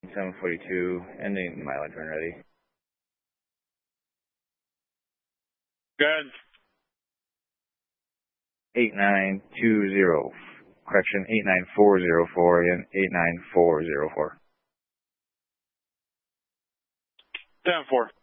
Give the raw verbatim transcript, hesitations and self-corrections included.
seven forty-two, ending mileage when ready. Good. eight nine two zero, correction, eight nine four zero four, and eight nine four zero four. ten four.